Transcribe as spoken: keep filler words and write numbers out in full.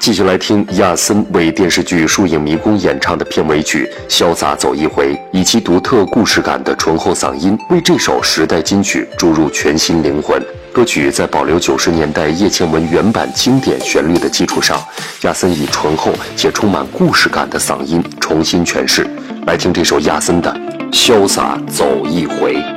继续来听亚森为电视剧《树影迷宫》演唱的片尾曲《潇洒走一回》，以其独特故事感的醇厚嗓音，为这首时代金曲注入全新灵魂。歌曲在保留九十年代叶倩文原版经典旋律的基础上，亚森以醇厚且充满故事感的嗓音重新诠释。来听这首亚森的《潇洒走一回》。